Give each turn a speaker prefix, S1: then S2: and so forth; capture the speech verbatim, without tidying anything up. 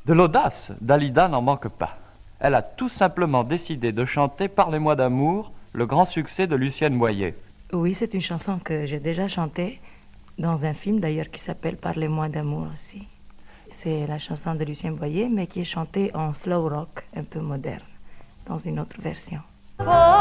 S1: De l'audace, Dalida n'en manque pas. Elle a tout simplement décidé de chanter Parlez-moi d'amour, le grand succès de Lucienne Boyer.
S2: Oui, c'est une chanson que j'ai déjà chantée dans un film d'ailleurs qui s'appelle Parlez-moi d'amour aussi. C'est la chanson de Lucien Boyer, mais qui est chantée en slow rock, un peu moderne, dans une autre version.